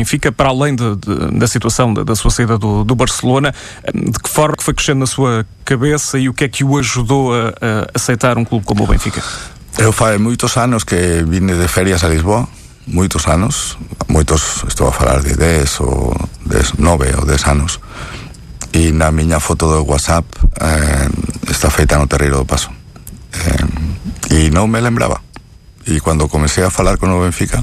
Benfica, para além da situação da sua saída do Barcelona, de que forma que foi crescendo na sua cabeça e o que é que o ajudou a aceitar um clube como o Benfica? Eu faz muitos anos que vine de férias a Lisboa, muitos anos, estou a falar de 10 ou 9 ou 10 anos, e na miña foto do WhatsApp está feita no Terreiro do Paso, e non me lembraba, e cando comecei a falar con o Benfica,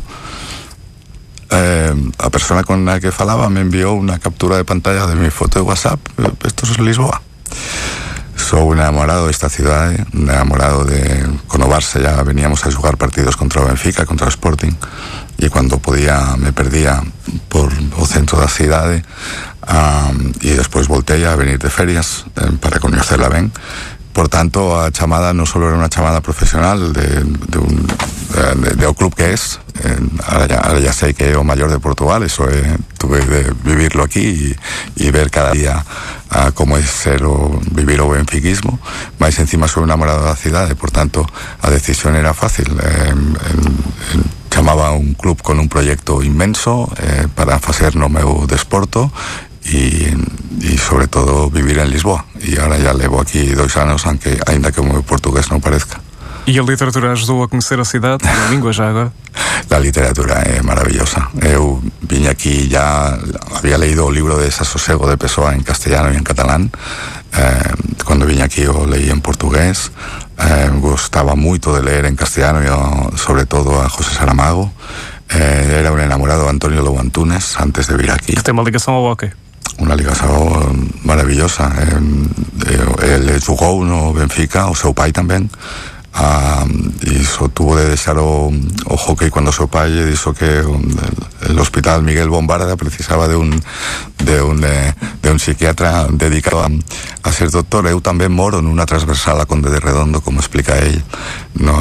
a persona con la que falaba me envió una captura de pantalla de mi foto de WhatsApp. Esto es Lisboa. Soy un enamorado de esta ciudad, un enamorado de... Con o Barça ya veníamos a jugar partidos contra o Benfica, contra o Sporting, e cuando podía me perdía por o centro da cidade, e despois voltei a venir de ferias para coñecerla ben. Por tanto, a chamada non só era unha chamada profesional de o club que es, ahora ya sei que é o maior de Portugal, eso tuve de vivirlo aquí e ver cada día como é ser vivir o benfiquismo, mas encima sou enamorado da cidade, por tanto a decisión era fácil. Chamaba a un club con un proyecto inmenso para facer no meu desporto e sobre todo vivir en Lisboa, e ahora ya levo aquí 2 anos, ainda que o meu portugués non parezca. E a literatura ajudou a conhecer a cidade, a língua já agora? La literatura é maravillosa. Eu vine aquí, ya había leído o libro de Desasosego de Pessoa en castellano e en catalán. Cuando vine aquí o leí en portugués. Gostaba moito de leer en castellano e sobre todo a José Saramago. Era un enamorado de Antonio Lobo Antunes antes de vir aquí. Que tem uma ligação ao hockey. Unha ligación maravillosa. Ele jugou no Benfica, o seu pai tamén, e só tuvo de deixar o hockey cando o seu pai lle dixo que el hospital Miguel Bombarda precisaba de un psiquiatra dedicado a ser doctor. Eu tamén moro nunha transversal a Conde de Redondo, como explica el no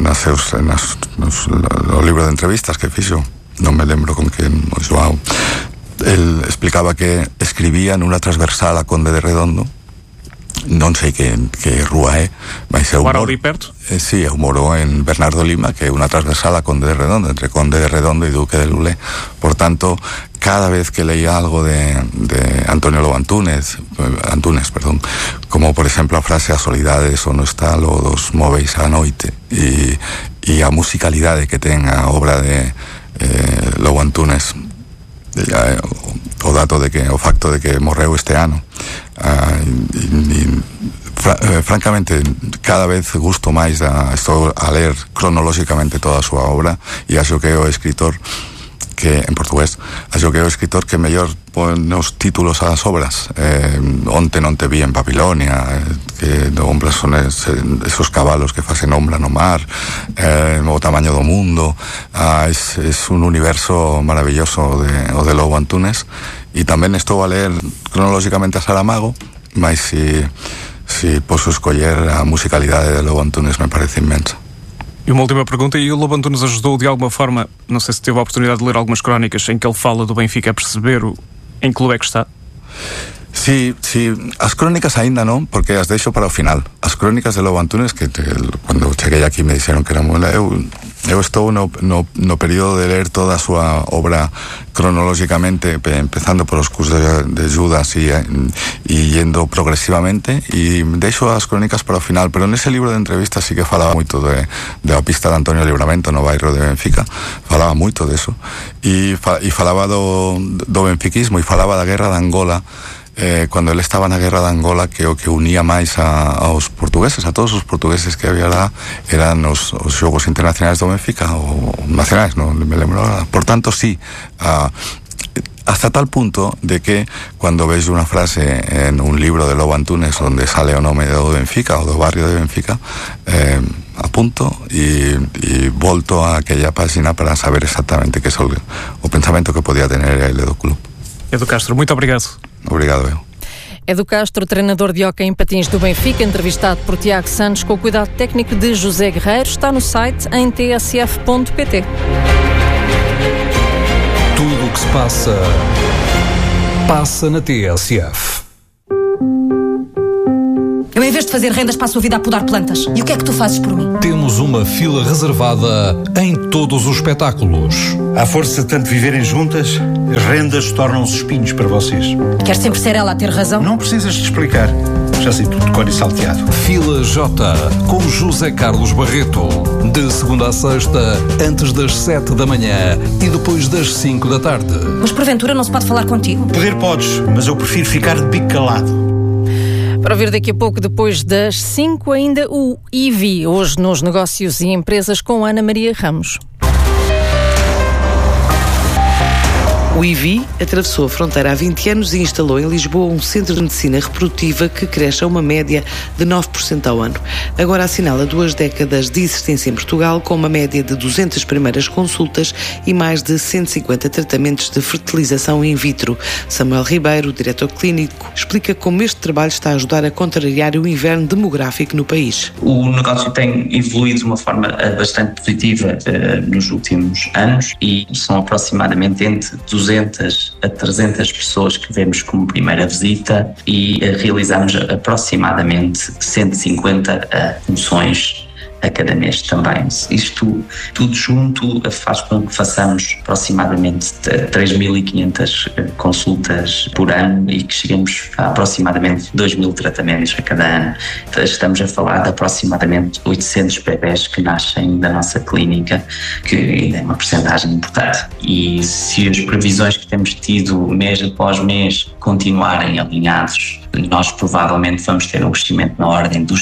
libro de entrevistas que fixo, non me lembro con quen, o Joao. El explicaba que escribía nunha transversal a Conde de Redondo, non sei que rúa é, mas eu moro ali perto? Sí, eu moro en Bernardo Lima, que é unha transversal a Conde de Redondo, entre Conde de Redondo e Duque de Lulé. Por tanto, cada vez que leía algo de Antonio Lobo Antunes, como por exemplo a frase "a solidade só non está lo dos móveis á noite", e a musicalidade que ten a obra de Lobo Antunes, o facto de que morreu este ano, francamente cada vez gusto máis estou a ler cronolóxicamente toda a súa obra, e acho que é o escritor que, en portugués, acho que é o escritor que mellor pon os títulos ás obras. Onte non te vi en Babilonia, que ombras son esos cabalos que facen ombra no mar, o tamaño do mundo. Es un universo maravilloso o de Lobo Antunes, e tamén estou a ler cronolóxicamente a Saramago, mas si posso escoller a musicalidade de Lobo Antunes me parece inmensa. E uma última pergunta, e o Lobo Antunes ajudou de alguma forma, não sei se teve a oportunidade de ler algumas crónicas em que ele fala do Benfica, a perceber em que clube é que está? Sí, as crónicas aínda non, porque as deixo para o final. As crónicas de Lobo Antunes, que cando cheguei aquí me dixeron que era moi... Eu estou no período de ler toda a súa obra cronolóxicamente, empezando por os cursos de Judas e yendo progresivamente, e deixo as crónicas para o final. Pero nese libro de entrevistas sí que falaba moito da pista de Antonio Livramento no bairro de Benfica, falaba moito de eso, e falaba do benfiquismo, e falaba da guerra de Angola. Cuando él estaba na guerra de Angola, que o que unía máis aos portugueses, a todos os portugueses que había lá, eran os xogos internacionais do Benfica, ou nacionais, non me lembro nada. Por tanto, sí, hasta tal punto de que cuando veis unha frase en un libro de Lobo Antunes onde sale o nome do Benfica ou do barrio de Benfica, apunto e volto a aquella página para saber exactamente que é o pensamento que podía tener ele do club. Edu Castro, muito obrigado. Obrigado, eu. Edu Castro, treinador de hóquei em patins do Benfica, entrevistado por Tiago Santos com o cuidado técnico de José Guerreiro, está no site em tsf.pt. Tudo o que se passa na TSF. Eu, em vez de fazer rendas, passo a vida a podar plantas. E o que é que tu fazes por mim? Temos uma fila reservada em todos os espetáculos. À força de tanto viverem juntas, as rendas tornam-se espinhos para vocês. Quer sempre ser ela a ter razão? Não precisas de explicar. Já sei tudo de cor e salteado. Fila J, com José Carlos Barreto. De segunda a sexta, antes das 7 da manhã e depois das 5 da tarde. Mas porventura não se pode falar contigo? Poder podes, mas eu prefiro ficar de bico calado. Para ouvir daqui a pouco, depois das 5, ainda o IVI, hoje nos Negócios e Empresas, com Ana Maria Ramos. O IVI atravessou a fronteira há 20 anos e instalou em Lisboa um centro de medicina reprodutiva que cresce a uma média de 9% ao ano. Agora assinala 2 décadas de existência em Portugal, com uma média de 200 primeiras consultas e mais de 150 tratamentos de fertilização in vitro. Samuel Ribeiro, diretor clínico, explica como este trabalho está a ajudar a contrariar o inverno demográfico no país. O negócio tem evoluído de uma forma bastante positiva nos últimos anos e são aproximadamente entre 200 a 300 pessoas que vemos como primeira visita e realizamos aproximadamente 150 funções a cada mês também. Isto tudo junto faz com que façamos aproximadamente 3.500 consultas por ano e que cheguemos a aproximadamente 2.000 tratamentos a cada ano. Estamos a falar de aproximadamente 800 bebés que nascem da nossa clínica, que ainda é uma percentagem importante. E se as previsões que temos tido mês após mês continuarem alinhados, nós provavelmente vamos ter um crescimento na ordem dos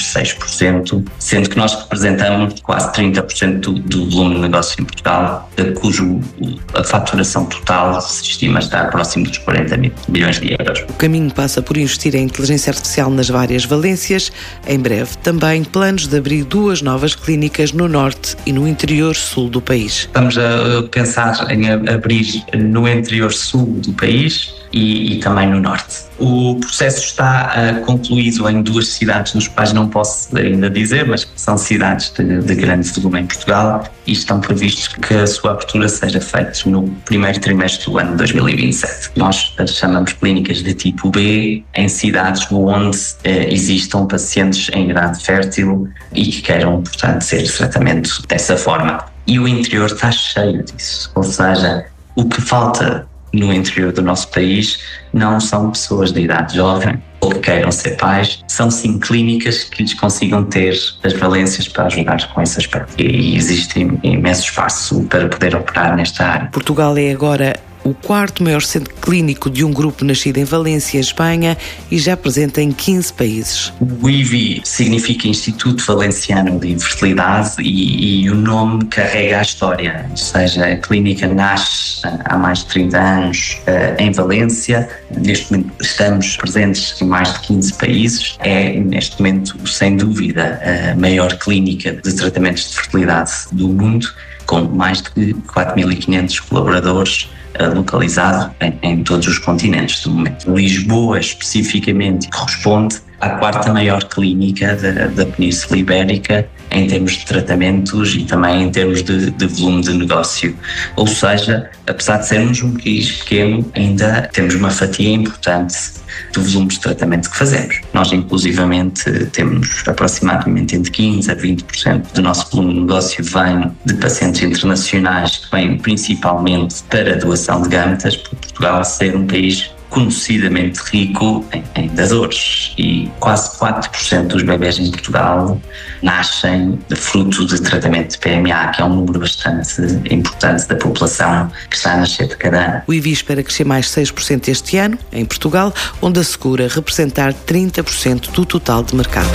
6%, sendo que nós representamos quase 30% do volume de negócio em Portugal, cujo a faturação total se estima estar próximo dos 40 milhões de euros. O caminho passa por investir em inteligência artificial nas várias valências. Em breve, também planos de abrir 2 novas clínicas no norte e no interior sul do país. Estamos a pensar em abrir no interior sul do país e também no norte. O processo está concluído em 2 cidades, nos quais não posso ainda dizer, mas são cidades de grande volume em Portugal e estão previstos que a sua abertura seja feita no primeiro trimestre do ano de 2027. Nós chamamos clínicas de tipo B em cidades onde existam pacientes em idade fértil e que queiram, portanto, ser tratamento dessa forma. E o interior está cheio disso, ou seja, o que falta no interior do nosso país não são pessoas de idade jovem ou que queiram ser pais, são sim clínicas que lhes consigam ter as valências para ajudar com esse aspecto. E existe imenso espaço para poder operar nesta área. Portugal é agora o 4º maior centro clínico de um grupo nascido em Valência, Espanha, e já presente em 15 países. O IVI significa Instituto Valenciano de Infertilidade e o nome carrega a história, ou seja, a clínica nasce há mais de 30 anos em Valência. Neste momento estamos presentes em mais de 15 países. É, neste momento, sem dúvida, a maior clínica de tratamentos de fertilidade do mundo, com mais de 4.500 colaboradores, localizado em todos os continentes do momento. Lisboa, especificamente, corresponde à 4ª maior clínica da Península Ibérica em termos de tratamentos e também em termos de volume de negócio. Ou seja, apesar de sermos um país pequeno, ainda temos uma fatia importante do volume de tratamento que fazemos. Nós, inclusivamente, temos aproximadamente entre 15% a 20% do nosso volume de negócio vem de pacientes internacionais que vêm principalmente para a doação de gametas, por Portugal ser um país conocidamente rico em dadores e quase 4% dos bebés em Portugal nascem de fruto de tratamento de PMA, que é um número bastante importante da população que está a nascer de cada ano. O IVI espera crescer mais 6% este ano, em Portugal, onde assegura representar 30% do total de mercado.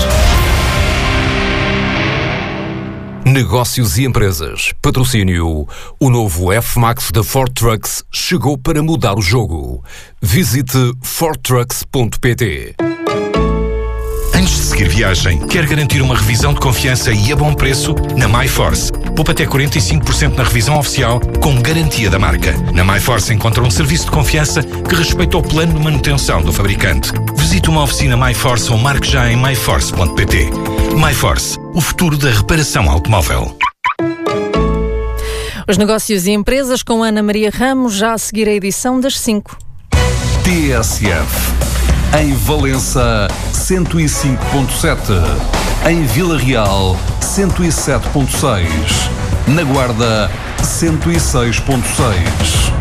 Negócios e Empresas. Patrocínio. O novo F-Max da Ford Trucks chegou para mudar o jogo. Visite fordtrucks.pt. Antes de seguir viagem, quer garantir uma revisão de confiança e a bom preço? Na MyForce. Poupa até 45% na revisão oficial com garantia da marca. Na MyForce encontra um serviço de confiança que respeita o plano de manutenção do fabricante. Visite uma oficina MyForce ou marque já em myforce.pt. MyForce, o futuro da reparação automóvel. Os Negócios e Empresas com Ana Maria Ramos, já a seguir a edição das 5. TSF. Em Valença, 105.7. Em Vila Real, 107.6. Na Guarda, 106.6.